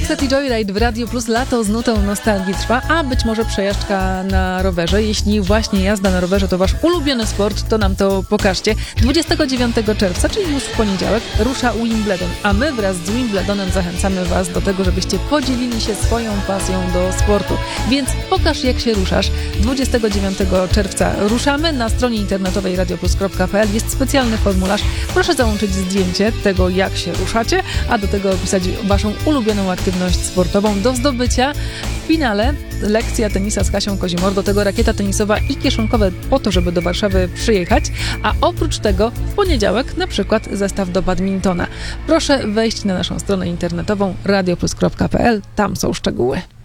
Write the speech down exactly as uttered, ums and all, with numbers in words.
Set i Joyride w Radio Plus. Lato z nutą nostalgii trwa, a być może przejażdżka na rowerze. Jeśli właśnie jazda na rowerze to wasz ulubiony sport, to nam to pokażcie. dwudziestego dziewiątego czerwca, czyli już w poniedziałek, rusza Wimbledon, a my wraz z Wimbledonem zachęcamy was do tego, żebyście podzielili się swoją pasją do sportu. Więc pokaż, jak się ruszasz. dwudziestego dziewiątego czerwca ruszamy. Na stronie internetowej radioplus kropka p l jest specjalny formularz. Proszę załączyć zdjęcie tego, jak się ruszacie, a do tego opisać waszą ulubioną aktywność sportową do zdobycia. W finale lekcja tenisa z Kasią Kozimor, do tego rakieta tenisowa i kieszonkowe po to, żeby do Warszawy przyjechać, a oprócz tego w poniedziałek na przykład zestaw do badmintona. Proszę wejść na naszą stronę internetową radioplus kropka p l, tam są szczegóły.